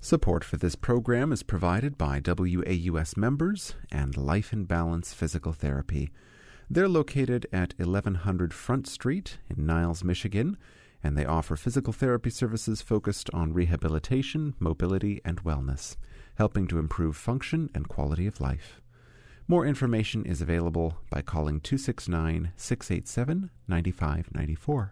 Support for this program is provided by WAUS members and Life in Balance Physical Therapy. They're located at 1100 Front Street in Niles, Michigan, and they offer physical therapy services focused on rehabilitation, mobility, and wellness, helping to improve function and quality of life. More information is available by calling 269-687-9594.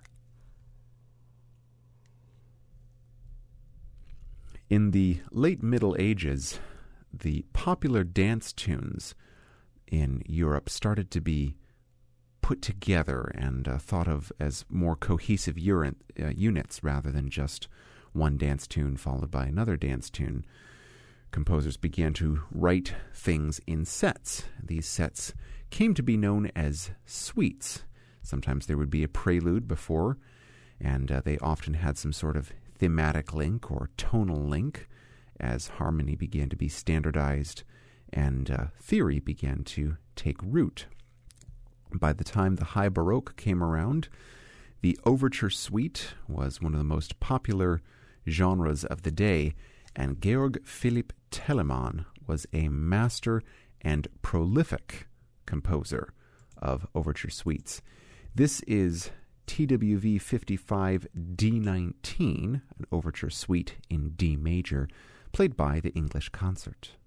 In the late Middle Ages, the popular dance tunes in Europe started to be put together and thought of as more cohesive units rather than just one dance tune followed by another dance tune. Composers began to write things in sets. These sets came to be known as suites. Sometimes there would be a prelude before, and they often had some sort of thematic link or tonal link as harmony began to be standardized and theory began to take root. By the time the High Baroque came around, the overture suite was one of the most popular genres of the day, and Georg Philipp Telemann was a master and prolific composer of overture suites. This is TWV 55 D19, an overture suite in D major, played by the English Concert.